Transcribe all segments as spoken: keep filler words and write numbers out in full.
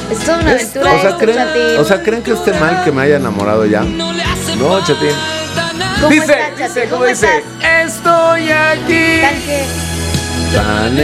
Es toda una aventura. O sea, esto, ¿creen, Chatín. o sea, ¿creen que esté mal que me haya enamorado ya? No, Chatín. ¿Cómo Dice, estás, Chatín? dice, ¿cómo ¿Cómo dice? estás? Estoy aquí. Tanque. Tan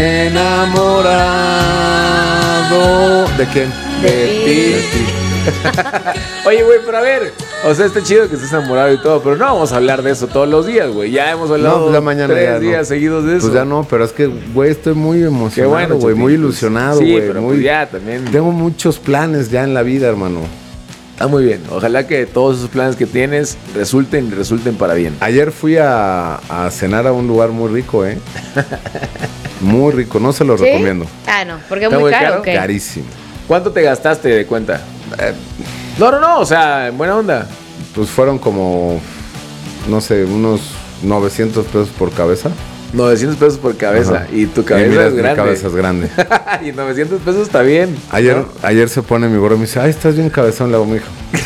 enamorado. ¿De quién? De De ti. ti. Oye, güey, pero a ver, o sea, está chido que estés enamorado y todo, pero no vamos a hablar de eso todos los días, güey. Ya hemos hablado No, pues ya mañana tres ya no. días seguidos de eso. Pues ya no, pero es que, güey, estoy muy Qué emocionado, bueno, güey, Chatín, muy pues. ilusionado, Sí, güey. pero muy... pues ya también. Tengo muchos planes ya en la vida, hermano. Está muy bien. Ojalá que todos esos planes que tienes resulten y resulten para bien. Ayer fui a, a cenar a un lugar muy rico, ¿eh? Muy rico, no se lo ¿Sí? recomiendo. Ah, no, porque es ¿Está muy muy caro, caro? ¿o qué? Carísimo. ¿Cuánto te gastaste de cuenta? Eh, No, no, no, o sea, en buena onda. pues fueron como, no sé, unos novecientos pesos por cabeza. novecientos pesos por cabeza. Ajá. Y tu Y cabeza mira, es mi grande. cabeza es grande. Y novecientos pesos está bien. Ayer, ¿no? ayer se pone mi gorro y me dice, ay, estás bien cabezón, le hago, mijo.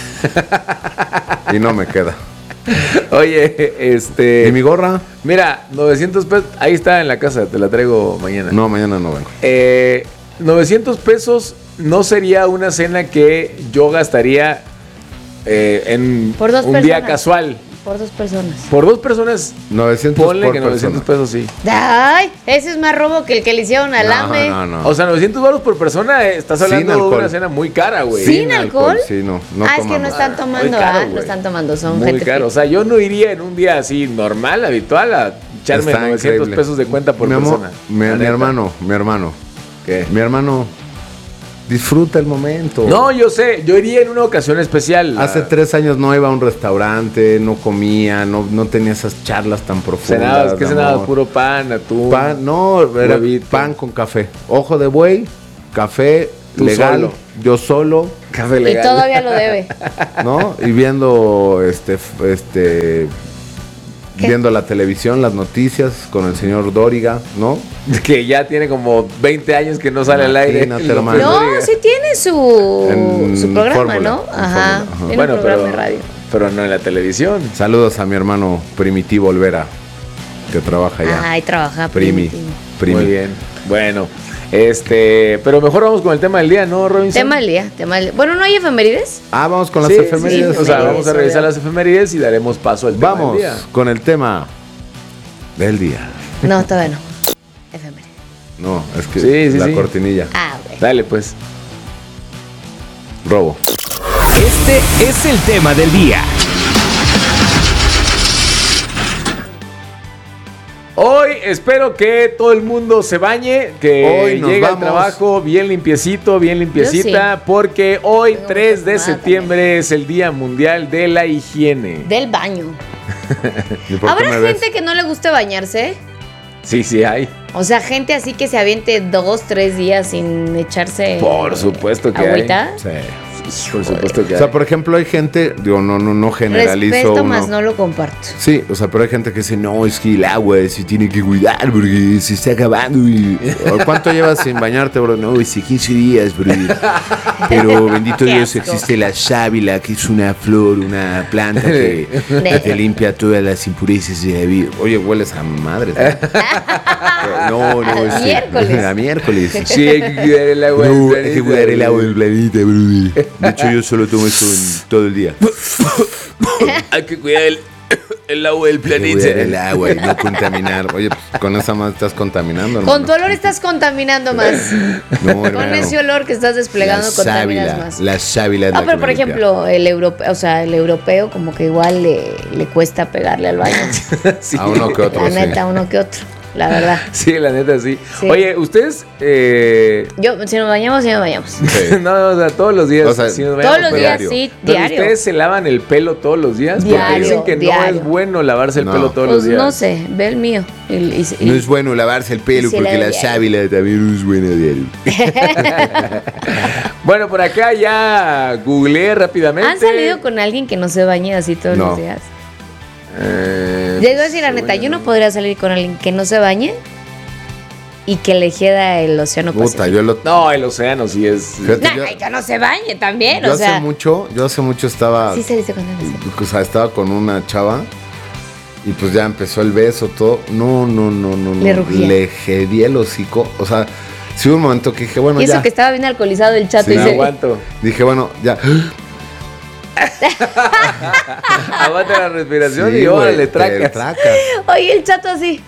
Y no me queda. Oye, este. ¿Y mi gorra? Mira, novecientos pesos. Ahí está en la casa, te la traigo mañana. No, mañana no vengo. Eh, novecientos pesos no sería una cena que yo gastaría eh, en Por dos un personas. día casual. Por dos personas. Por dos personas, novecientos ponle por que novecientos persona. pesos sí. Ay, ese es más robo que el que le hicieron al hambre. No, no, no. O sea, novecientos baros por persona, eh, estás Sin hablando de alcohol. una cena muy cara, güey. ¿Sin alcohol? Sí, no, no ah, es que no tomamos. están tomando, Muy caro, ah, no güey. están tomando, son Muy gente caro. O fit. sea, yo no iría en un día así normal, habitual, a echarme Está novecientos increíble. pesos de cuenta por mi amor, persona. Mi, La mi neta. hermano, mi hermano, ¿Qué? mi hermano, disfruta el momento. No, yo sé, yo iría en una ocasión especial. Hace a- tres años no iba a un restaurante, no comía, no, no tenía esas charlas tan profundas. Cenabas, ¿qué de cenabas? amor. Puro pan, atún. Pan, no, era Huevito. pan con café. Ojo de buey, café Tú legal, solo. yo solo, Café Y legal. todavía lo debe. ¿no? Y viendo este f- este ¿Qué? viendo la televisión, las noticias con el señor Dóriga, ¿no? Que ya tiene como veinte años que no sale al aire. Imagínate, El hermano. doctor No, Dóriga. sí tiene su, En su programa, Fórmula, ¿no? en Ajá. Fórmula, ajá. Tiene Bueno, un programa pero, de radio. pero no en la televisión. Saludos a mi hermano Primitivo Olvera, que trabaja allá. Ajá, ahí trabaja. Primi. Primitivo. Primi. Muy bien. Bueno, este, pero mejor vamos con el tema del día, ¿no, Robinson? Tema del día, tema del día. Bueno, ¿no hay efemérides? Ah, vamos con las Sí, efemérides. sí, o sea, Efemérides, vamos a revisar obvio. las efemérides y daremos paso al tema Vamos del día. con el tema del día. No, todavía no. Efemérides. No, es que Sí, sí, la sí. cortinilla. Ah, güey. Dale, pues. Robo. Este es el tema del día. Hoy espero que todo el mundo se bañe, que Hoy nos llegue al vamos. trabajo bien limpiecito, bien limpiecita, porque hoy, Tengo tres de mucha fumada septiembre, es el Día Mundial de la Higiene. Del baño. ¿Y por qué ¿Habrá me ves? gente que no le guste bañarse? Sí, sí hay. O sea, gente así que se aviente dos, tres días sin echarse Por supuesto que agüita. hay. Sí. Por supuesto que O sea, hay. por ejemplo, hay gente, digo, no, no, no generalizo. Respeto uno. más no lo comparto. Sí, o sea, pero hay gente que dice, no, es que el agua se tiene que cuidar porque se está acabando. Y... ¿O ¿Cuánto llevas sin bañarte, bro? No, dice quince días, bro. Pero bendito Qué Dios, asco. existe la sábila, que es una flor, una planta que, que te limpia todas las impurezas de la vida. Oye, hueles a madre. No, no, A es miércoles. a miércoles. Sí, hay que cuidar el agua. No, del hay que planeta, cuidar el güey. agua del planeta, bro. De hecho, yo solo tomo eso en- todo el día. Hay que cuidar el, el agua del Hay que planeta. cuidar el agua y no contaminar. Oye, pues con esa más estás contaminando, hermano. Con tu olor estás contaminando más. No, Con hermano. ese olor que estás desplegando la contaminas sábila, más. la sábila es No, la pero que por me limpia. ejemplo, el europeo, o sea, el europeo como que igual le, le cuesta pegarle al baño. Sí. A uno que otro, La sí. neta, uno que otro, la verdad. Sí, la neta, sí. Sí. Oye, ustedes. Eh, Yo, si nos bañamos, si nos bañamos. Sí. no, o sea, todos los días. O sea, sí nos Todos bañamos, los pero- días, diario. sí, Pero diario. ustedes se lavan el pelo todos los días. Porque Diario, dicen que no diario. es bueno lavarse el No. pelo todos Pues los días. no sé, ve el mío. Y- y- y- No es bueno lavarse el pelo Y se porque lava la diario. sábila también no es buena diario. Bueno, por acá ya googleé rápidamente. ¿Han salido con alguien que no se bañe así todos No. los días? Eh, Les voy a decir la neta, yo no podría salir con alguien que no se bañe y que le jeda el océano Puta, Pacífico. yo lo. No, el océano sí es. Fíjate, Nah, yo, ay, que no se bañe también, yo o sea. hace mucho, yo hace mucho estaba. Sí saliste con él. sí. O sea, estaba con una chava y pues ya empezó el beso, todo. No, no, no, no, no. Le rugía. Le jedí el hocico. O sea, Sí, hubo un momento que dije, bueno, Y eso ya. que estaba bien alcoholizado el chato. Sí. No ese. aguanto. Dije, bueno, ya. Aguanta la respiración Sí, y güey, órale, te tracas. tracas. Oye, el chato así.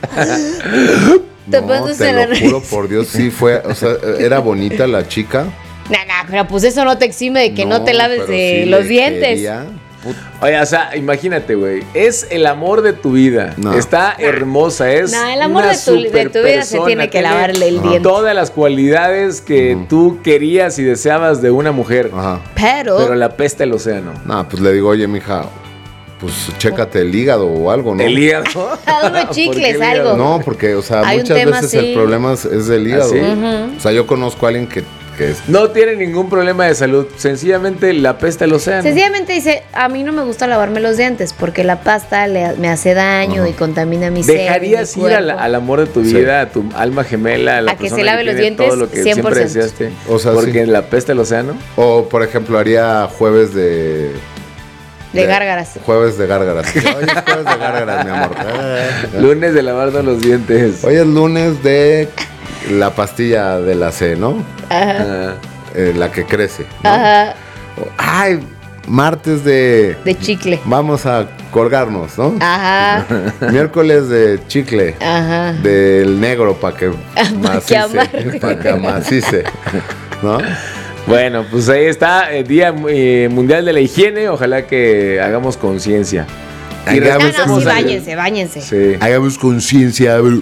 Te No, pasas te en la lo nariz. juro por Dios, sí fue, o sea, era bonita la chica. No, no, pero pues eso no te exime de que no, te laves pero de sí los le dientes. quería. Oye, o sea, imagínate, güey. Es el amor de tu vida. No. Está hermosa, es. No, el amor una de tu- de tu vida se superpersona, tiene que lavarle el diente. Todas las cualidades que Ujú. tú querías y deseabas de una mujer. Ajá. Pero, Pero la pesta el océano. No, pues le digo, oye, mija, pues chécate el hígado o algo, ¿no? El hígado. Dale unos ¿Por chicles, qué el hígado? algo. No, porque, o sea, Hay un muchas tema veces así. el problema es, es del hígado. ¿Ah, sí? Ujú. O sea, yo conozco a alguien que, que es. No tiene ningún problema de salud. Sencillamente la pesta el océano. sencillamente dice, a mí no me gusta lavarme los dientes porque la pasta le- me hace daño Ajá. y contamina mi ser. ¿Dejarías mi ir al, cuerpo. al amor de tu Sí. vida, a tu alma gemela, a la A que persona se lave los tiene dientes, todo lo que cien por siempre ciento. deseaste? O sea, porque sí. la pesta el océano. O, por ejemplo, haría jueves de. De gárgaras. Jueves de gárgaras. Hoy es jueves de gárgaras, mi amor. Lunes de lavarnos los dientes. Hoy es lunes de la pastilla de la C, ¿no? Ajá. Ah, Eh, la que crece. ¿no? Ajá. O- Ay, martes de. De chicle. Vamos a colgarnos, ¿no? Ajá. Miércoles de chicle. Ajá. Del negro para que Pa' que amarre. para que macice, ¿no? Bueno, pues ahí está el Día eh, Mundial de la Higiene. Ojalá que hagamos conciencia. Y Hagamos No, no, respetemos sí, al- báñense, báñense. Sí. Hagamos conciencia. bro.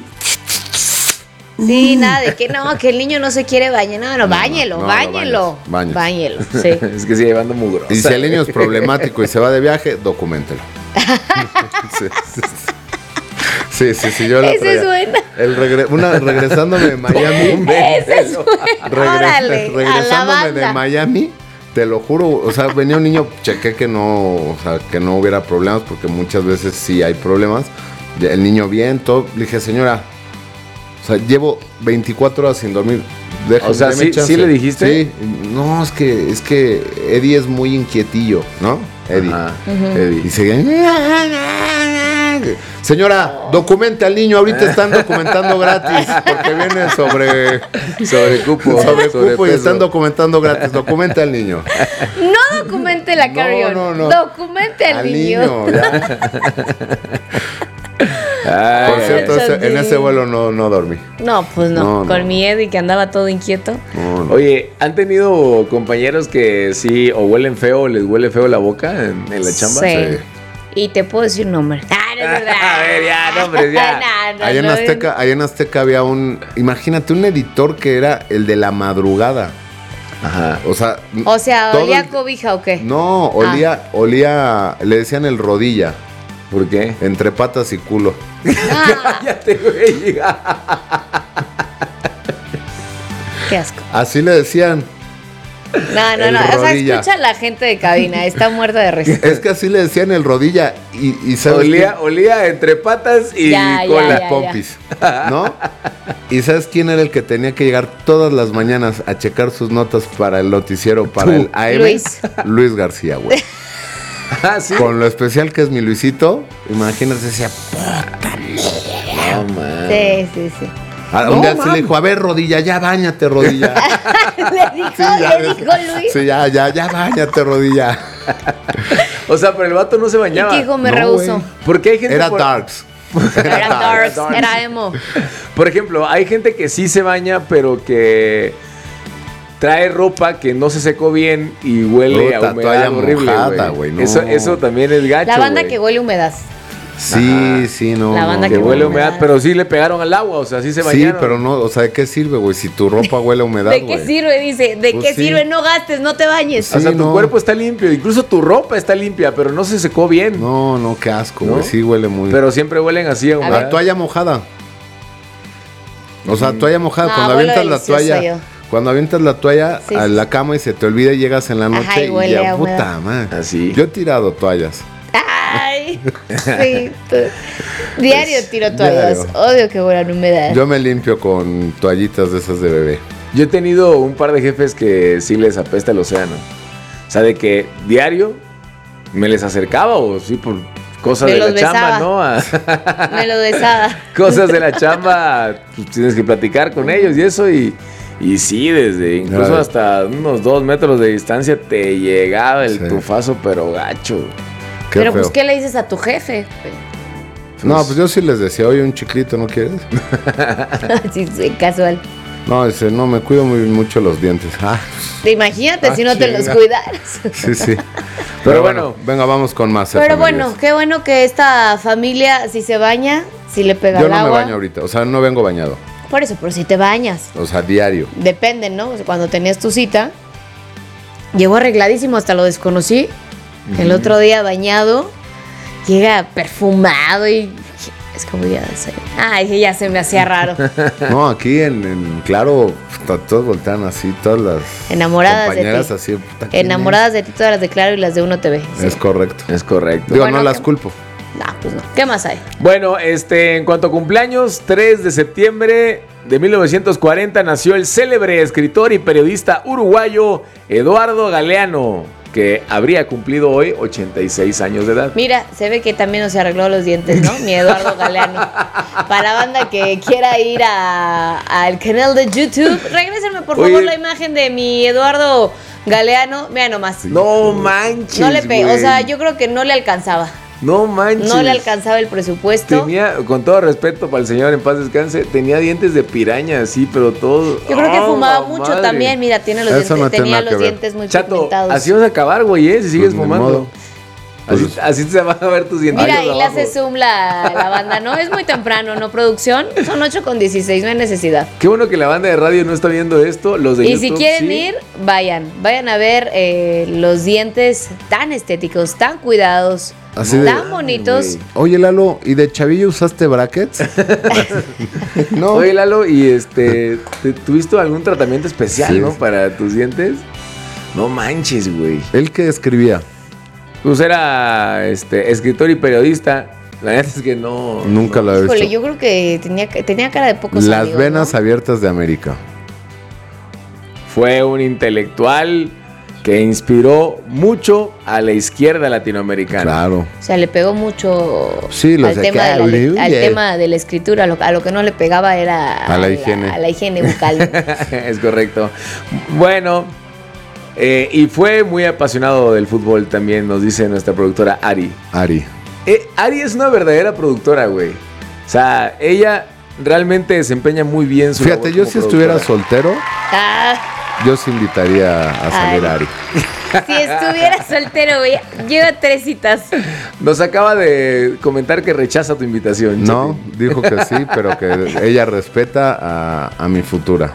Sí, nada de que no, que el niño no se quiere bañar. No, no, báñelo, no, lo báñelo. bañes, bañes. Báñelo, sí. Es que sigue llevando mugrosa. Y si el niño es problemático y se va de viaje, documentelo. Sí, sí, sí. Sí, sí, sí, yo la Ese traía. suena. El regre- una, regresándome de Miami. Ese suena. regre- Órale, a la regresándome de banda. Miami, te lo juro, o sea, venía un niño, chequé que no, o sea, que no hubiera problemas, porque muchas veces sí hay problemas. Ya, el niño bien, todo. Le dije, señora, o sea, llevo veinticuatro horas sin dormir. Deja- O sea, deme ¿sí- chance". sí le dijiste? Sí. No, es que, es que Eddie es muy inquietillo, ¿no? Eddie. Ajá. Eddie. Y seguía. Señora, documente al niño, ahorita están documentando gratis, porque viene sobre, Sobre cupo. sobre cupo y sobrepeso. están documentando gratis. Documente al niño. No documente la No, carrión. no, no. Documente al, niño. ya. Ay, Por cierto, Ay, ese- en ese vuelo no, no dormí. No, pues no. No, no. Con mi Eddie que andaba todo inquieto. No, no. Oye, ¿han tenido compañeros que sí o huelen feo o les huele feo la boca en, en la chamba? Sí. Sí. Y te puedo decir nombre. Ah, no es verdad. A ver, ya, nombres, ya. No, no, Allá en no, Azteca, allá en Azteca había un, imagínate, un editor que era el de la madrugada. Ajá. O sea, O sea, todo ¿olía el- cobija o qué? no, olía, olía, le decían el rodilla, ¿Por qué? entre patas y culo. Ah, Cállate, güey. qué asco. Así le decían. No, no, El no. O sea, rodilla. escucha a la gente de cabina. Está muerta de risa. Es que así le decían el rodilla y, y ¿sabes Olía, quién? olía entre patas y Ya, ya, cola. Las ya. pompis, ¿no? ¿Y sabes quién era el que tenía que llegar todas las mañanas a checar sus notas para el noticiero, para Tú. el A M? Luis. Luis García, güey. Ah, sí. Con lo especial que es mi Luisito, imagínate, decía, No, man. Sí, sí, sí. a- un día se le dijo, a ver, rodilla, ya báñate, rodilla. Le dijo, Sí, ya, le ves. dijo Luis. Sí, ya, ya, ya báñate, rodilla. O sea, pero el vato no se Y bañaba. que dijo, me No, rehuso. güey. Porque hay gente. Era por, darks. Era darks, darks. era emo. Por ejemplo, hay gente que sí se baña, pero que trae ropa que no se secó bien y huele Puta, a humedad toalla horrible, mojada, güey. güey, no. Eso, eso también es gacho. La banda güey. que huele humedad. Sí, sí, no. La no, banda Que no, huele a no. humedad, pero sí le pegaron al agua, o sea, sí se Sí, bañaron. pero no, o sea, ¿de qué sirve, güey? Si tu ropa huele a humedad, ¿De güey. qué sirve? Dice, ¿de Pues qué sí. sirve? No gastes, no te bañes. O sea, Sí, tu no. cuerpo está limpio, incluso tu ropa está limpia, pero no se secó bien. No, no, qué asco, ¿No? güey. Sí huele muy. Pero siempre huelen así a humedad. La toalla mojada. O sea, toalla mojada. No, cuando huele avientas la delicioso toalla. yo. Cuando avientas la toalla Sí, a sí. la cama y se te olvida y llegas en la Ajá, noche y y, huele ya, a humedad. puta madre. Así. Yo he tirado toallas. Ay, sí. tú- Diario tiro toallas. diario. Odio que huelan humedad. Yo me limpio con toallitas de esas de bebé. Yo he tenido un par de jefes que sí les apesta el océano. O sea, de que diario me les acercaba o sí por cosas Me de la los chamba, besaba. ¿no? A- Me lo besaba. cosas de la chamba, pues tienes que platicar con ellos y eso y, Y sí, desde incluso Grave. hasta unos dos metros de distancia te llegaba el Sí. tufazo, pero gacho. Qué Pero feo. pues, ¿qué le dices a tu jefe? No, pues yo sí les decía, oye, un chiclito, ¿no quieres? Sí, sí, casual. No, dice, no, me cuido muy mucho los dientes. Ah, Imagínate Ah, si no te los chinga. cuidaras. sí, sí. Pero bueno. venga, vamos con más. Pero efemérides. bueno, qué bueno que esta familia, si se baña, si le pega Yo el no me agua. baño ahorita, o sea, no vengo bañado. Por eso, pero si te bañas. O sea, diario. Depende, ¿no? O sea, cuando tenías tu cita, llegó arregladísimo, hasta lo desconocí. El otro día bañado, llega perfumado y es como ya sé. Ay, que ya se me hacía raro. No, aquí en, en Claro, to- todos voltean así, todas las Enamoradas de compañeras ti. así. puta, ¿quién Enamoradas de ti, todas las de Claro y las de Uno T V. es? Sí. Es correcto. Es correcto. Digo, Bueno, no las ¿qué? culpo. No, pues no. ¿Qué más hay? Bueno, este, en cuanto a cumpleaños, tres de septiembre de mil novecientos cuarenta nació el célebre escritor y periodista uruguayo Eduardo Galeano, que habría cumplido hoy ochenta y seis años de edad. Mira, se ve que también nos arregló los dientes, ¿no? Mi Eduardo Galeano. Para la banda que quiera ir a- al canal de YouTube, regrésenme por favor Oye. la imagen de mi Eduardo Galeano. Mira nomás. No manches. No le pe- o güey. sea, yo creo que no le alcanzaba. No manches. No le alcanzaba el presupuesto. Tenía, con todo respeto para el señor en paz descanse, tenía dientes de piraña, sí, pero todo. Yo creo que ¡Oh, fumaba la mucho madre! también. Mira, tiene los Eso dientes, no tiene tenía nada que los ver. dientes muy Chato, pigmentados. así vas a acabar, güey, ¿eh? Si sigues Pues, ni fumando. modo. Así, Pues- así se van a ver tus dientes. Mira, ahí le hace zoom la, la banda. No, es muy temprano, ¿no? Producción. Son ocho con dieciséis, no hay necesidad. Qué bueno que la banda de radio no está viendo esto. Los de Y YouTube, si quieren sí. ir, vayan. Vayan a ver eh, los dientes tan estéticos, tan cuidados, Así de- tan bonitos. güey. Oye, Lalo, ¿y de chavillo usaste brackets? no. Oye, Lalo, ¿y este, te- tuviste algún tratamiento especial, Sí. no? Para tus dientes. No manches, güey. ¿Él que escribía? Pues era este, escritor y periodista. La verdad es que no. Nunca no. lo he Híjole, visto. yo creo que tenía, tenía cara de pocos Las amigos, venas ¿no? abiertas de América. Fue un intelectual que inspiró mucho a la izquierda latinoamericana. Claro. O sea, le pegó mucho Sí, los al, de tema que de la, le- hable, al oye. tema de la escritura. A lo, a lo que no le pegaba era A la higiene. A la higiene bucal. Es correcto. Bueno, eh, y fue muy apasionado del fútbol también, nos dice nuestra productora Ari. Ari. Eh, Ari es una verdadera productora, güey. O sea, ella realmente desempeña muy bien su Fíjate, labor yo como si estuviera productora. soltero, Ah, yo sí invitaría a salir Ari. a Ari. si estuviera soltero, güey, lleva tres citas. Nos acaba de comentar que rechaza tu invitación. No, Chapi. dijo que sí, pero que ella respeta a, a mi futura.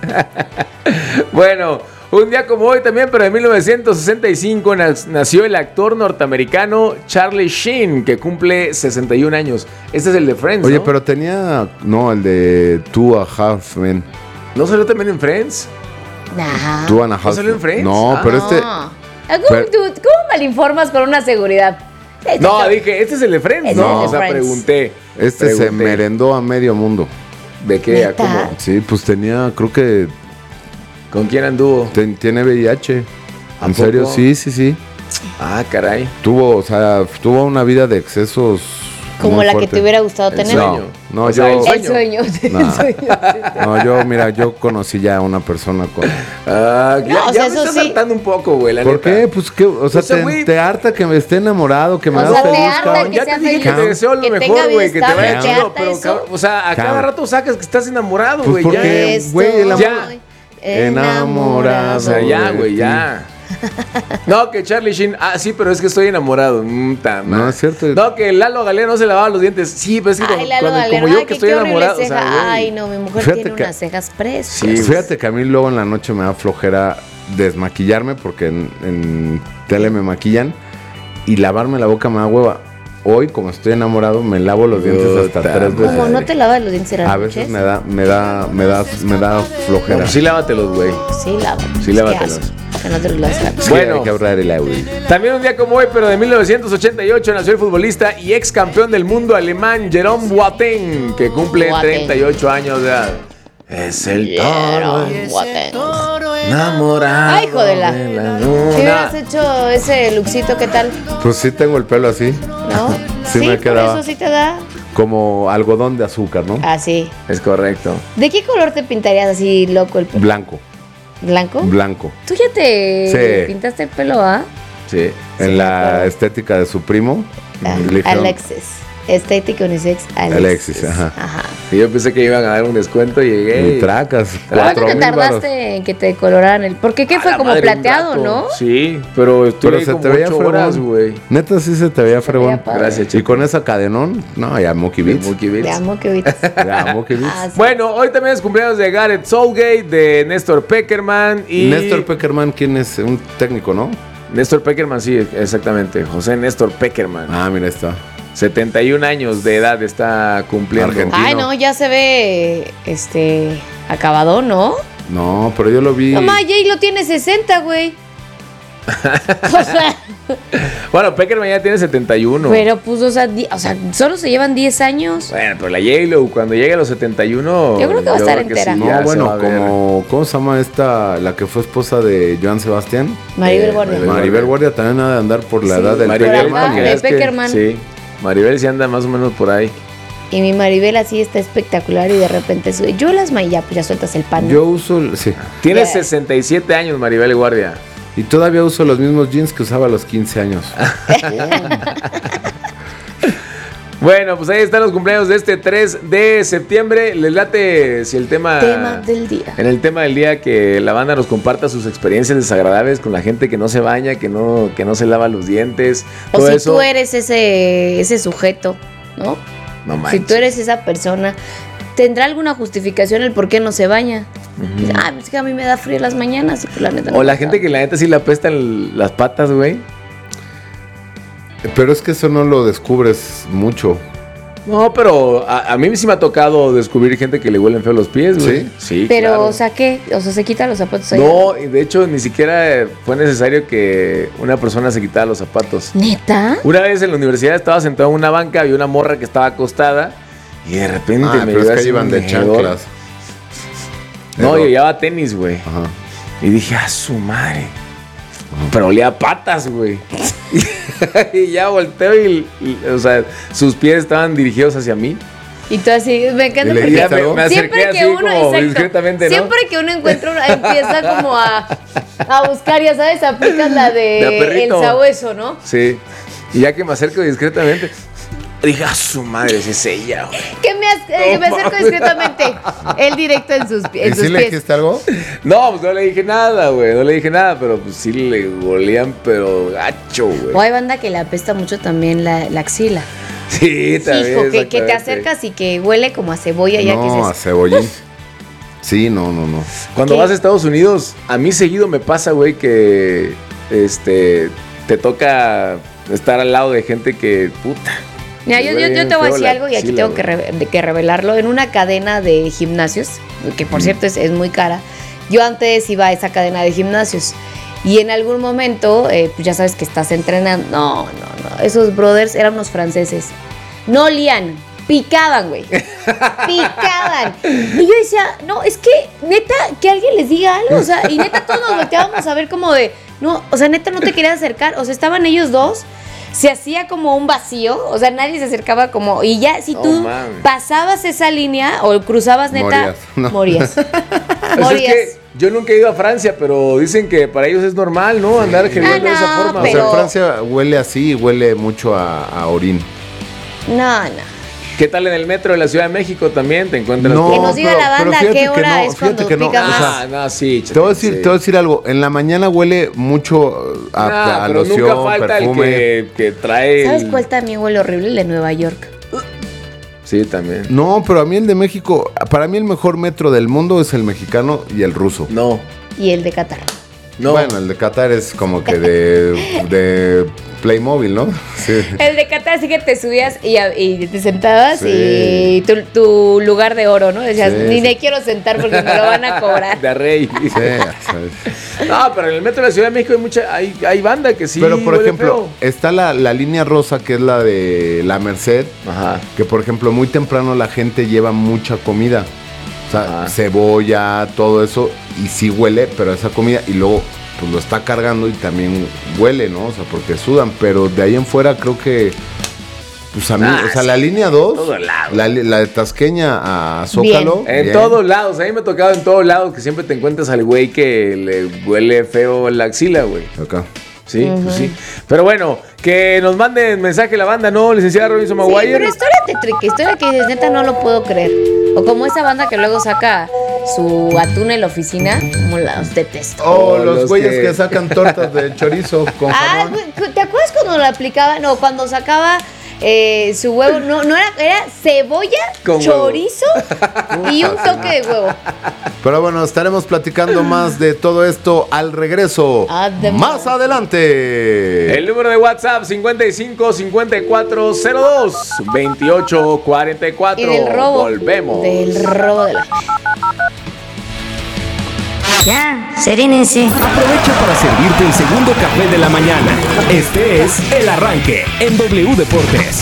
Bueno, un día como hoy también, pero en mil novecientos sesenta y cinco nas- nació el actor norteamericano Charlie Sheen, que cumple sesenta y un años. Este es el de Friends, Oye, ¿no? pero tenía, no, el de Two and a Half Men. ¿No salió también en Friends? Nah. Two and a Half salió en Friends? No, Ah, pero este, No. Ah, ¿Cómo, pero- tú- ¿Cómo malinformas con una seguridad? Eh, No, Chato. dije, este es el de Friends, Ese ¿no? es el de O sea, Friends. pregunté. este se pregunté. merendó a medio mundo. ¿De qué? ¿A ¿Neta? cómo? Sí, pues tenía, creo que ¿Con quién anduvo? ten- tiene V I H. ¿A ¿En serio? poco? Sí, sí, sí. Ah, caray. Tuvo, o sea, tuvo una vida de excesos. Como muy la que fuerte. te hubiera gustado El tener. sueño. No, O sea, yo- el El sueño. sí, Nah. el sueño, sí. No, yo, mira, yo conocí ya a una persona con. Ah, ya, No, o ya sea, me eso estás sí. hartando un poco, güey, la ¿Por neta. qué? Pues que, o sea, O sea, te, güey- te harta que me esté enamorado, que me O haga sea, te feliz, harta cabrón. que Ya sea te dije que feliz. te deseo lo Que mejor, tenga güey, que te vida vaya estable, chido, ¿te pero harta cabrón, eso? o sea, a cada Cabrón. rato sacas que estás enamorado, Pues güey, porque- ya. Estoy güey, el amor- Ya. enamorado. O sea, ya, de güey, ti. ya. No, que Charlie Sheen, ah, sí, pero es que estoy enamorado. Mm, ta No, madre. es cierto. No, que Lalo Galeano no se lavaba los dientes. Sí, pero es que Ay, cuando, Lalo cuando- Galeano, como yo ay, que qué- estoy qué horrible enamorado, o sea, ceja. güey. Ay, no, mi mujer Fíjate tiene que- unas cejas preciosas. Sí, Fíjate que a mí luego en la noche me da flojera desmaquillarme porque en, en tele me maquillan y lavarme la boca me da hueva. Hoy, como estoy enamorado, me lavo los dientes hasta Puta tres veces. ¿Cómo no te lavas los dientes en las A veces noches? me da, me da, me da, me da flojera. Bueno, sí, lávatelos, güey. Sí, lávatelos. Sí, Qué lávatelos. asco, Que no te los lavas. Sí, Bueno. hay que ahorrar el agua. También un día como hoy, pero de mil novecientos ochenta y ocho, nació el futbolista y ex campeón del mundo alemán Jerome Boateng, que cumple Boateng. treinta y ocho años de edad. Es el toro Jerome Boateng. enamorado. Ay, hijo de la- de la Si luna. hubieras hecho ese luxito, ¿qué tal? Pues sí tengo el pelo así. ¿No? Sí me por quedaba. eso sí te da. Como algodón de azúcar, ¿no? Así. Es correcto. ¿De qué color te pintarías así loco el pelo? Blanco, ¿Blanco? blanco. ¿Tú ya te Sí. pintaste el pelo, ah? Sí. En Sí, la claro. estética de su primo. Ah, le dijeron- Alexis. Estética unisex Alexis. Alexis, ajá. Ajá. Y yo pensé que iban a dar un descuento y llegué. Y tracas. ¿Cuánto cuatro te mil varos. tardaste en que te coloraran el...? Porque ¿qué A fue? la Como madre, un plateado, rato. ¿no? Sí, pero estuve Pero ahí se como te veía ocho fregón. horas, güey. Neta, sí se te veía fregón. veía padre. Gracias, Y chico. con esa cadenón, no, ya Mookie Beats. Mookie Beats. Te amo que ahorita. Ya, Mookie Beats. Ah, sí. Bueno, hoy también es cumpleaños de Gareth Southgate, de Néstor Peckerman y... Néstor Peckerman, ¿quién es? Un técnico, ¿no? Néstor Peckerman, sí, exactamente. José Néstor Peckerman. Ah, mira, está. setenta y un años de edad está cumpliendo. Argentino. Ay, no, ya se ve, este, acabado, ¿no? No, pero yo lo vi. No, ma, Jay lo tiene sesenta, güey. O sea, Bueno, Peckerman ya tiene setenta y uno. pero pues, o sea, di- o sea, solo se llevan diez años. Bueno, pero la J-Lo, cuando llegue a los setenta y uno... Yo creo que va a estar entera. sí, No, ya se bueno, va a ver. como. ¿Cómo se llama esta? La que fue esposa de Joan Sebastián. Maribel Eh, Guardia. Maribel Maribel Guardia también ha de andar por la Sí, edad del Maribel, Por Peckerman. acá, porque de es que- Peckerman. Sí, Maribel sí anda más o menos por ahí. Y mi Maribel así está espectacular y de repente sube. Yo las ma- ya, pues ya sueltas el pan. ¿no? Yo uso. el- Sí. Tiene Ya. sesenta y siete años Maribel Guardia. Y todavía uso los mismos jeans que usaba a los quince años. Bueno, pues ahí están los cumpleaños de este tres de septiembre. Les late si el tema... Tema del día. En el tema del día que la banda nos comparta sus experiencias desagradables con la gente que no se baña, que no, que no se lava los dientes. O todo si eso. tú eres ese, ese sujeto, ¿no? No Si manches. tú eres esa persona, ¿tendrá alguna justificación el por qué no se baña? Dice, ah, pues que a mí me da frío las mañanas y pues la neta no O la pasa". gente que la neta sí le apestan las patas, güey. Pero es que eso no lo descubres mucho. No, pero a, a mí sí me ha tocado descubrir gente que le huelen feo los pies, güey. ¿Sí? Sí, Pero, claro. o sea, ¿qué? O sea, se quita los zapatos ahí. No, y de hecho ni siquiera fue necesario que una persona se quitara los zapatos. ¿Neta? Una vez en la universidad estaba sentado en una banca, había una morra que estaba acostada y de repente Ah, me pero dio es que así iban un de hedor. chanclas. No, Hedor. yo llevaba tenis, güey. Ajá. Y dije, a su madre. Pero olía a patas, güey. Y ya volteo y, y, o sea, sus pies estaban dirigidos hacia mí. Y tú así, me encanta ¿Y le porque dijiste me- algo? me acerqué siempre que así uno, como exacto, discretamente, ¿no? siempre que uno encuentra una, empieza como a, a buscar, ya sabes, aplicas la de, De a el perrito. sabueso, ¿no? Sí. Y ya que me acerco discretamente, dije, a su madre, esa es ella, güey. Que me, as- eh, que me acerco discretamente. Él directo en sus, pi- en ¿Y sus sí le pies. dijiste algo? No, pues no le dije nada, güey. No le dije nada, pero pues sí le olían, pero gacho, güey. O hay banda que le apesta mucho también la, la axila. Sí, también. Hijo, que, que te exactamente. acercas y que huele como a cebolla ya que No, a dices, cebollín. Sí, no, no, no. Cuando ¿Qué? vas a Estados Unidos, a mí seguido me pasa, güey, que este te toca estar al lado de gente que, puta. Mira, yo, yo, huele yo te voy a feo decir la algo y aquí axila, tengo que, güey. re- de- que revelarlo. En una cadena de gimnasios, que por cierto es, es muy cara, yo antes iba a esa cadena de gimnasios y en algún momento, eh, pues ya sabes que estás entrenando. No, no, no. Esos brothers eran unos franceses. No olían, picaban, güey. Picaban. Y yo decía, no, es que neta, que alguien les diga algo. O sea, y neta todos nos volteábamos a ver como de, no, o sea, neta no te querías acercar. O sea, estaban ellos dos. Se hacía como un vacío, o sea, nadie se acercaba como... Y ya, si No tú mames. pasabas esa línea o cruzabas neta, Morías, no. morías. Pues Morías. es que yo nunca he ido a Francia, pero dicen que para ellos es normal, ¿no? Andar genial de Ah, esa no, forma. O pero- sea, en Francia huele así, huele mucho a, a orín. No, no. ¿Qué tal en el metro de la Ciudad de México también? ¿Te encuentras? No, con- Que nos diga pero- la pero banda a fíjate qué que hora no, es fíjate cuando que no, pica o más. sea, Ah, no, sí. Te voy, a decir, sí. te voy a decir algo. En la mañana huele mucho a, Nah, a pero loción, nunca falta perfume. el que, que trae. ¿Sabes el- cuál también huele horrible? El de Nueva York. Sí, también. No, pero a mí el de México, para mí el mejor metro del mundo es el mexicano y el ruso. No, Y el de Qatar. no. Bueno, el de Qatar es como que de, de Playmobil, ¿no? Sí. El de Qatar sí que te subías y, a- y te sentabas Sí. y tu, tu lugar de oro, ¿no? Decías, Sí, ni sí. me quiero sentar porque me lo van a cobrar. De rey. Sí, ¿sabes? No, pero en el metro de la Ciudad de México hay mucha, hay, hay banda que sí. Pero por huele ejemplo, está la, la línea rosa que es la de la Merced, feo. Ajá. que por ejemplo muy temprano la gente lleva mucha comida. O sea, Ajá. cebolla, todo eso, y sí huele, pero esa comida, y luego pues lo está cargando y también huele, ¿no? O sea, porque sudan, pero de ahí en fuera creo que Pues a mí, Ah, o sea, sí, la línea dos, todos lados. la, la de Tasqueña a Zócalo. En bien. todos lados, a mí me ha tocado en todos lados que siempre te encuentras al güey que le huele feo la axila, güey. Acá. Sí, pues sí. Pero bueno, que nos manden mensaje la banda, ¿no, licenciada Robinson Sí, Maguire? pero historia tétrica, historia que dices, neta, no lo puedo creer. O como esa banda que luego saca su atún en la oficina, como los detesto. Oh, Oh, los los güeyes que- que... sacan tortas de chorizo con Ah, jamón. güey, ¿te acuerdas cuando lo aplicaba? No, cuando sacaba eh, su huevo, no, no era, era cebolla, Con chorizo y un toque de huevo. Pero bueno, estaremos platicando más de todo esto al regreso. Además. Más adelante. El número de WhatsApp cincuenta y cinco cincuenta y cuatro cero dos veintiocho cuarenta y cuatro. Y del robo. Volvemos. Del robo de la... Ya, serénense. Aprovecha para servirte el segundo café de la mañana. Este es El Arranque en W Deportes.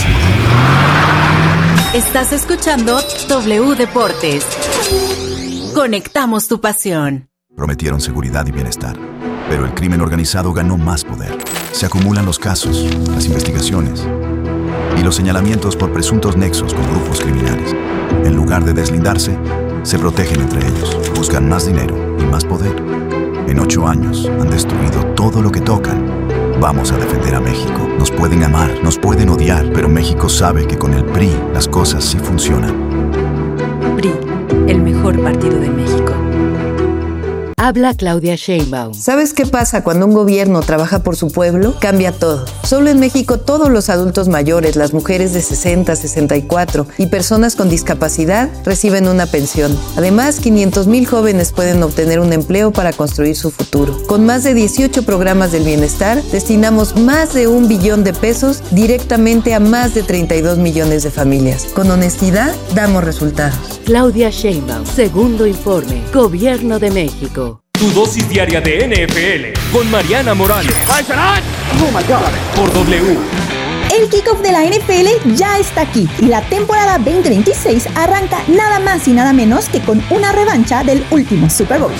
Estás escuchando W Deportes. Conectamos tu pasión. Prometieron seguridad y bienestar, pero el crimen organizado ganó más poder. Se acumulan los casos, las investigaciones y los señalamientos por presuntos nexos con grupos criminales. En lugar de deslindarse, se protegen entre ellos, buscan más dinero y más poder. En ocho años han destruido todo lo que tocan. Vamos a defender a México. Nos pueden amar, nos pueden odiar, pero México sabe que con el P R I las cosas sí funcionan. P R I, el mejor partido de México. Habla Claudia Sheinbaum. ¿Sabes qué pasa cuando un gobierno trabaja por su pueblo? Cambia todo. Solo en México todos los adultos mayores, las mujeres de sesenta, sesenta y cuatro y personas con discapacidad reciben una pensión. Además, quinientos mil jóvenes pueden obtener un empleo para construir su futuro. Con más de dieciocho programas del bienestar, destinamos más de un billón de pesos directamente a más de treinta y dos millones de familias. Con honestidad, damos resultados. Claudia Sheinbaum. Segundo informe. Gobierno de México. Tu dosis diaria de N F L con Mariana Morales. Por W. El kickoff de la N F L ya está aquí y la temporada veinte veintiséis arranca nada más y nada menos que con una revancha del último Super Bowl.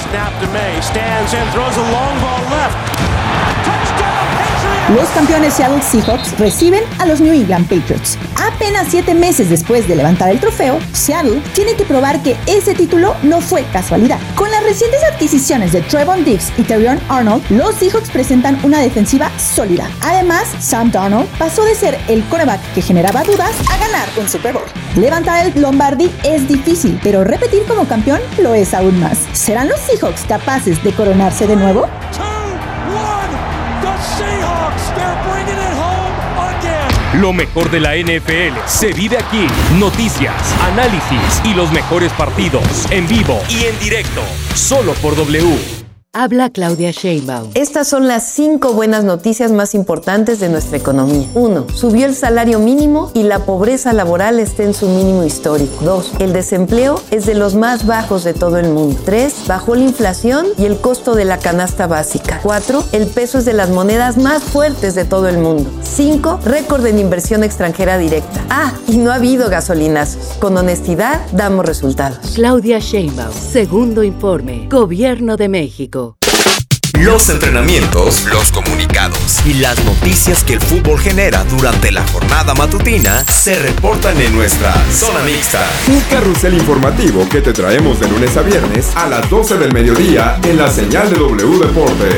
Los campeones Seattle Seahawks reciben a los New England Patriots. Apenas siete meses después de levantar el trofeo, Seattle tiene que probar que ese título no fue casualidad. Con las recientes adquisiciones de Trevon Diggs y Terrion Arnold, los Seahawks presentan una defensiva sólida. Además, Sam Darnold pasó de ser el quarterback que generaba dudas a ganar un Super Bowl. Levantar el Lombardi es difícil, pero repetir como campeón lo es aún más. ¿Serán los Seahawks capaces de coronarse de nuevo? Lo mejor de la N F L se vive aquí. Noticias, análisis y los mejores partidos en vivo y en directo. Solo por W. Habla Claudia Sheinbaum. Estas son las cinco buenas noticias más importantes de nuestra economía. uno. Subió el salario mínimo y la pobreza laboral está en su mínimo histórico. dos. El desempleo es de los más bajos de todo el mundo. tres. Bajó la inflación y el costo de la canasta básica. cuatro. El peso es de las monedas más fuertes de todo el mundo. cinco. Récord en inversión extranjera directa. Ah, y no ha habido gasolinazos. Con honestidad damos resultados. Claudia Sheinbaum. Segundo informe. Gobierno de México. Los entrenamientos, los comunicados y las noticias que el fútbol genera durante la jornada matutina se reportan en nuestra Zona Mixta. Un carrusel informativo que te traemos de lunes a viernes a las doce del mediodía en la señal de W Deportes.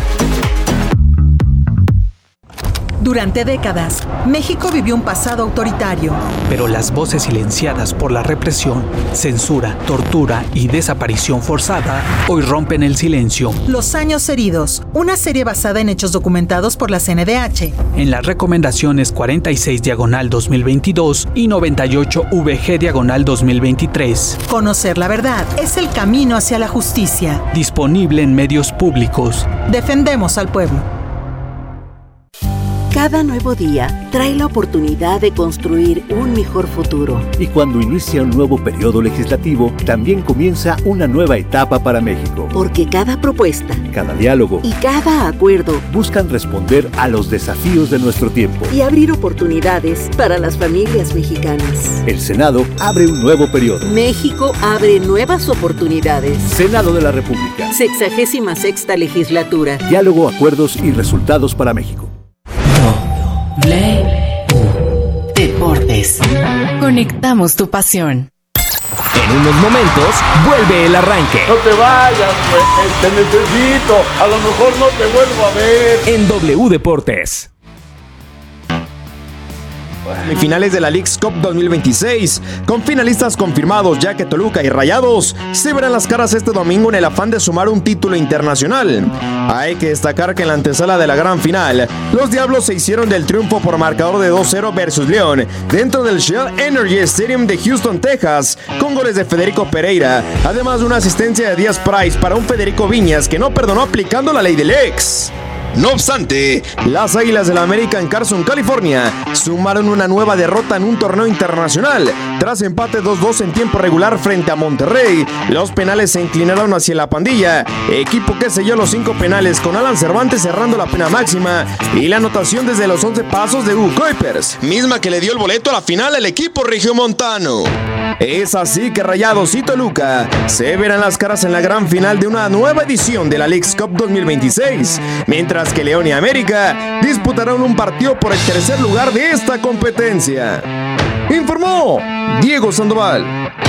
Durante décadas, México vivió un pasado autoritario. Pero las voces silenciadas por la represión, censura, tortura y desaparición forzada hoy rompen el silencio. Los años heridos, una serie basada en hechos documentados por la C N D H. En las recomendaciones cuarenta y seis diagonal dos mil veintidós y noventa y ocho V G diagonal dos mil veintitrés. Conocer la verdad es el camino hacia la justicia. Disponible en medios públicos. Defendemos al pueblo. Cada nuevo día trae la oportunidad de construir un mejor futuro. Y cuando inicia un nuevo periodo legislativo, también comienza una nueva etapa para México. Porque cada propuesta, cada diálogo y cada acuerdo buscan responder a los desafíos de nuestro tiempo y abrir oportunidades para las familias mexicanas. El Senado abre un nuevo periodo. México abre nuevas oportunidades. Senado de la República. Sexagésima sexta legislatura. Diálogo, acuerdos y resultados para México. W Deportes. Deportes. Conectamos tu pasión. En unos momentos, vuelve el arranque. No te vayas, pues, te necesito. A lo mejor no te vuelvo a ver. En W Deportes. Semifinales de la Leagues Cup dos mil veintiséis, con finalistas confirmados ya que Toluca y Rayados se verán las caras este domingo en el afán de sumar un título internacional. Hay que destacar que en la antesala de la gran final, los Diablos se hicieron del triunfo por marcador de dos cero versus León dentro del Shell Energy Stadium de Houston, Texas, con goles de Federico Pereira, además de una asistencia de Díaz Price para un Federico Viñas que no perdonó aplicando la ley del ex. No obstante, las Águilas del América en Carson, California, sumaron una nueva derrota en un torneo internacional. Tras empate dos dos en tiempo regular frente a Monterrey, los penales se inclinaron hacia la Pandilla, equipo que selló los cinco penales con Alan Cervantes cerrando la pena máxima y la anotación desde los once pasos de Hugo Kuipers, misma que le dio el boleto a la final al equipo regiomontano. Es así que Rayados y Toluca se verán las caras en la gran final de una nueva edición de la Leagues Cup dos mil veintiséis, mientras que León y América disputarán un partido por el tercer lugar de esta competencia. Informó Diego Sandoval.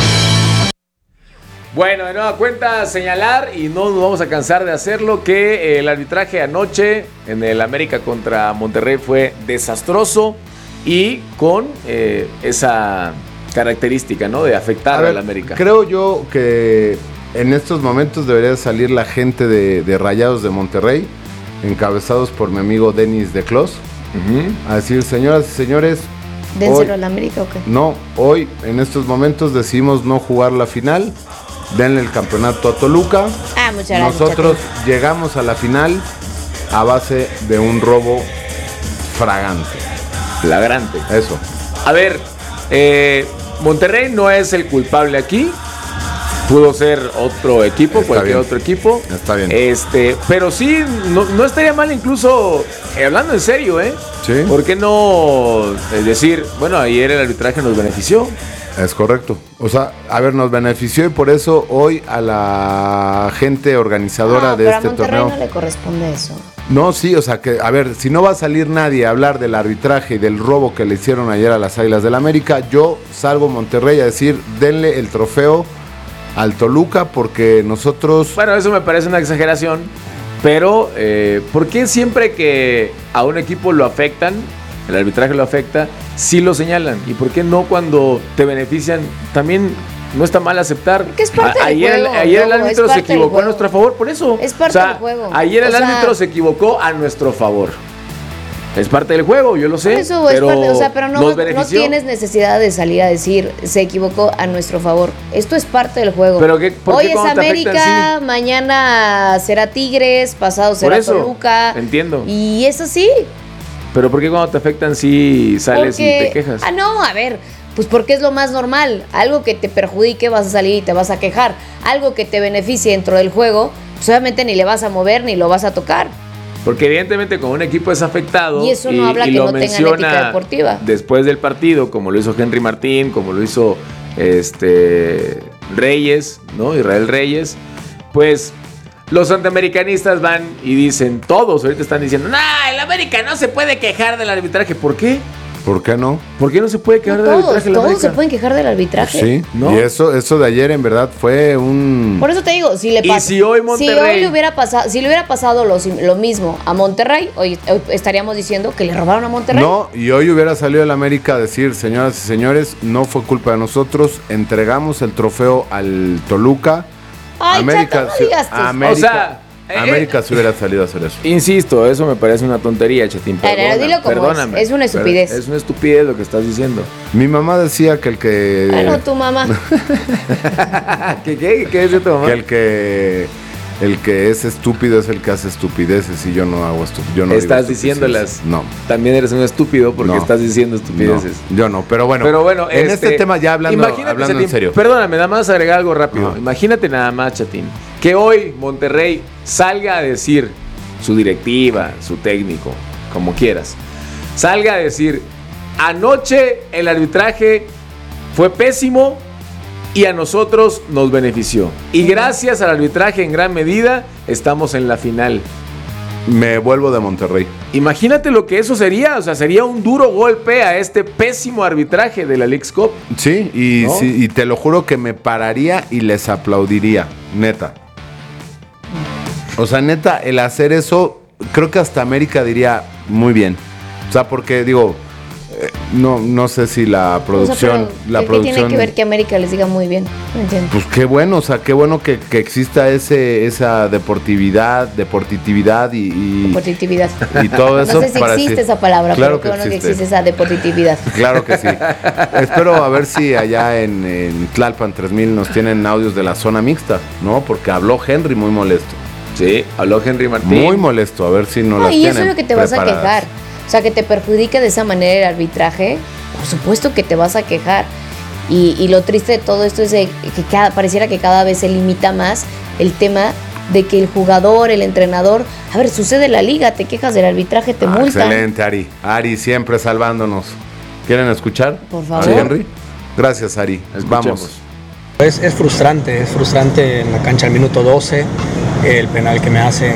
Bueno, de nueva cuenta señalar, y no nos vamos a cansar de hacerlo, que el arbitraje anoche en el América contra Monterrey fue desastroso y con eh, esa característica, ¿no? De afectar A ver, al América. Creo yo que en estos momentos debería salir la gente de, de Rayados de Monterrey, encabezados por mi amigo Denis de Clos, uh-huh. a decir, señoras y señores, ¿dénselo al América o qué? No, hoy en estos momentos decidimos no jugar la final, denle el campeonato a Toluca. Ah, muchas gracias. Nosotros llegamos a la final a base de un robo fragante. Flagrante. Eso. A ver, eh, Monterrey no es el culpable aquí. Pudo ser otro equipo, Está cualquier bien. otro equipo. Está bien. Este, pero sí, no, no estaría mal incluso, eh, hablando en serio, ¿eh? Sí. ¿Por qué no eh, decir, bueno, ayer el arbitraje nos benefició? Es correcto. O sea, a ver, nos benefició y por eso hoy a la gente organizadora No, de pero este a Monterrey torneo. no le corresponde eso. No, sí, o sea que, a ver, si no va a salir nadie a hablar del arbitraje y del robo que le hicieron ayer a las Águilas del América, yo salgo a Monterrey a decir, denle el trofeo al Toluca porque nosotros... Bueno, eso me parece una exageración, pero eh, ¿por qué siempre que a un equipo lo afectan, el arbitraje lo afecta, sí lo señalan? ¿Y por qué no cuando te benefician también? No está mal aceptar. Que es parte A- del ayer juego, el, ayer el Lobo, árbitro es se parte del equivocó a juego. nuestro favor, por eso. Es parte O sea, del juego. Ayer el O sea- árbitro se equivocó a nuestro favor. Es parte del juego, yo lo sé. Por eso es pero parte, o sea, pero no, nos no benefició. tienes necesidad de salir a decir se equivocó a nuestro favor. Esto es parte del juego. Pero ¿qué- por Hoy qué es cuando te América, afectan, mañana será Tigres, pasado Por será eso, Toluca. entiendo. Y es así. Pero ¿por qué cuando te afectan sí sales Porque, y te quejas? Ah, no, a ver, pues porque es lo más normal. Algo que te perjudique vas a salir y te vas a quejar. Algo que te beneficie dentro del juego, pues obviamente ni le vas a mover ni lo vas a tocar. Porque evidentemente cuando un equipo es afectado Y eso no habla que lo no tengan menciona ética deportiva. después del partido, como lo hizo Henry Martín, como lo hizo este Reyes, ¿no? Israel Reyes, pues los antiamericanistas van y dicen, todos ahorita están diciendo, nah, el América no se puede quejar del arbitraje. ¿Por qué? ¿Por qué no? ¿Por qué no se puede quejar No, del todos, arbitraje del todos América? se pueden quejar del arbitraje. Sí, ¿No? y eso, eso de ayer en verdad fue un... Por eso te digo, si le Y pasa, si hoy Monterrey- si hoy le hubiera pasado, si le hubiera pasado lo, lo mismo a Monterrey, hoy, hoy estaríamos diciendo que le robaron a Monterrey. No, y hoy hubiera salido el América a decir, señoras y señores, no fue culpa de nosotros, entregamos el trofeo al Toluca. Ay, América, Chato, no se- digas tus- América, O sea, eh, América se hubiera salido a hacer eso. Insisto, eso me parece una tontería, Chetín. Ay, no, Perdóname, dilo como es, perdóname. es una estupidez. Es una estupidez lo que estás diciendo. Mi mamá decía que el que... Bueno, tu mamá. ¿Qué, qué, qué dice tu mamá? Que el que... El que es estúpido es el que hace estupideces y yo no hago estupideces. Yo no digo Estás estupideces. diciéndolas. No. También eres un estúpido porque No. estás diciendo estupideces. No, yo no, pero bueno. Pero bueno, en este, este, tema ya hablando, imagínate, hablando en Chatín, serio. Perdóname, nada más agregar algo rápido. Ajá. Imagínate nada más, Chatín, que hoy Monterrey salga a decir, su directiva, su técnico, como quieras, salga a decir, anoche el arbitraje fue pésimo y a nosotros nos benefició. Y gracias al arbitraje en gran medida estamos en la final. Me vuelvo de Monterrey. Imagínate lo que eso sería, o sea, sería un duro golpe a este pésimo arbitraje de la Leagues Cup. Sí, y, ¿no? sí, y te lo juro que me pararía y les aplaudiría, neta. O sea, neta, el hacer eso, creo que hasta América diría muy bien. O sea, porque digo, eh, no, no sé si la producción... O sea, la ¿qué producción, tiene que ver que América les diga muy bien? No entiendo. Pues qué bueno, o sea, qué bueno que, que exista ese, esa deportividad, deportividad y... y Deportividad. Y todo eso. No sé si para existe decir, esa palabra, claro pero qué bueno que existe. existe esa deportividad. Claro que sí. Espero a ver si allá en, en Tlalpan tres mil nos tienen audios de la zona mixta, ¿no? Porque habló Henry muy molesto. Sí, habló Henry Martín. Muy molesto, a ver si no, No, las y tienen eso es lo que te vas a preparadas. quejar. O sea, que te perjudique de esa manera el arbitraje, por supuesto que te vas a quejar. Y, y lo triste de todo esto es de que cada, pareciera que cada vez se limita más el tema de que el jugador, el entrenador, a ver, sucede en la liga, te quejas del arbitraje, te Ah, multan. excelente, Ari. Ari siempre salvándonos. ¿Quieren escuchar? Por favor. ¿Sí, Henry? Gracias, Ari. Vamos. Es, es frustrante, es frustrante en la cancha al minuto doce, el penal que me hacen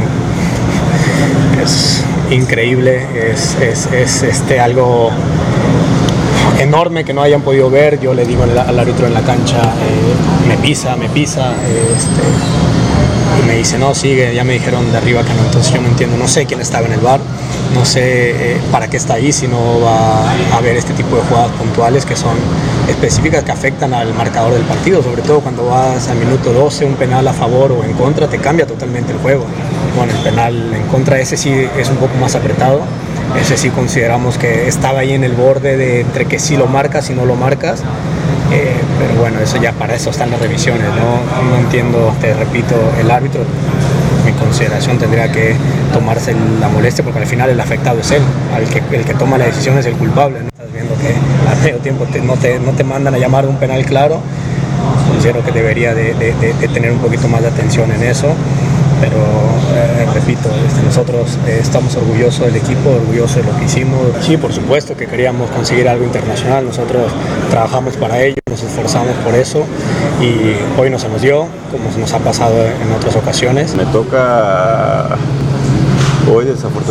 es increíble, es, es, es este, algo enorme que no hayan podido ver. Yo le digo al, al árbitro en la cancha, eh, me pisa, me pisa, eh, este, y me dice, no, sigue, ya me dijeron de arriba que no, entonces yo no entiendo, no sé quién estaba en el V A R, no sé eh, para qué está ahí, si no va a ver este tipo de jugadas puntuales que son específicas que afectan al marcador del partido, sobre todo cuando vas al minuto doce, un penal a favor o en contra, te cambia totalmente el juego. Bueno, el penal en contra, ese sí es un poco más apretado, ese sí consideramos que estaba ahí en el borde de entre que sí lo marcas y no lo marcas, eh, pero bueno, eso ya para eso están las revisiones, ¿no? No entiendo, te repito, el árbitro, mi consideración tendría que tomarse la molestia porque al final el afectado es él, el que, el que toma la decisión es el culpable, ¿no? Estás viendo que al medio tiempo te, no, te, no te mandan a llamar un penal claro, considero que debería de, de, de, de tener un poquito más de atención en eso. Pero eh, repito, este, nosotros eh, estamos orgullosos del equipo, orgullosos de lo que hicimos. Sí, por supuesto que queríamos conseguir algo internacional, nosotros trabajamos para ello, nos esforzamos por eso y hoy no se nos dio, como se nos ha pasado en otras ocasiones. Me toca hoy desafortunadamente